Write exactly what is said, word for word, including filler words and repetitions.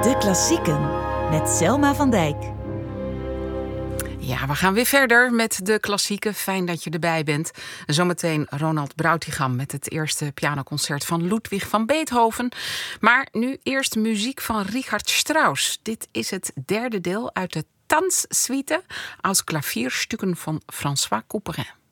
De klassieken met Selma van Dijk. Ja, we gaan weer verder met de klassieken. Fijn dat je erbij bent. Zometeen Ronald Brautigam met het eerste pianoconcert van Ludwig van Beethoven. Maar nu eerst muziek van Richard Strauss. Dit is het derde deel uit de Tanzsuite aus Klavierstukken van François Couperin.